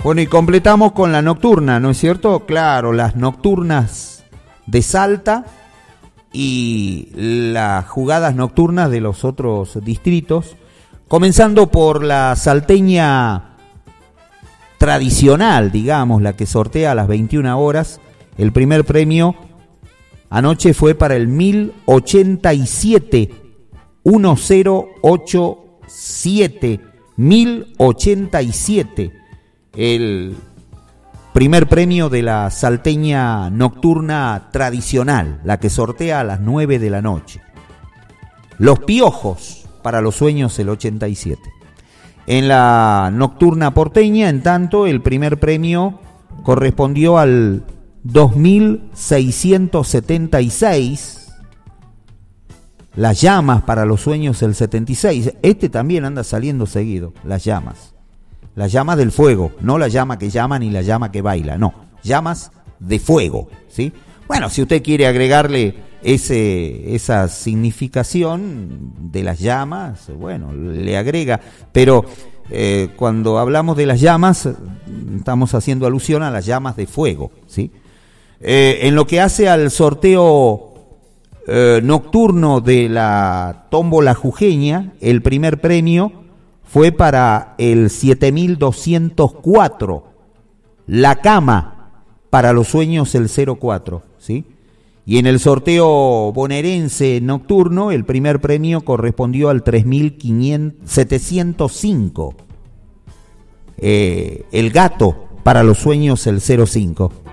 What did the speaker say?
Bueno, y completamos con la nocturna, ¿no es cierto? Claro, las nocturnas de Salta y las jugadas nocturnas de los otros distritos, comenzando por la salteña tradicional, digamos, la que sortea a las 21 horas. El primer premio anoche fue para el 1087, 1087, el primer premio de la salteña nocturna tradicional, la que sortea a las 9 de la noche. Los Piojos, para los sueños, el 87. En la nocturna porteña, en tanto, el primer premio correspondió al 2676. Las Llamas, para los sueños, el 76. Este también anda saliendo seguido, Las Llamas. Las llamas del fuego, no la llama que llama ni la llama que baila, no, llamas de fuego, ¿sí? Bueno, si usted quiere agregarle esa significación de las llamas, bueno, le agrega, pero cuando hablamos de las llamas, estamos haciendo alusión a las llamas de fuego, ¿sí? En lo que hace al sorteo nocturno de la tómbola jujeña, el primer premio fue para el 7204, la cama, para los sueños, el 04, ¿sí? Y en el sorteo bonaerense nocturno, el primer premio correspondió al 3705, el gato, para los sueños, el 05.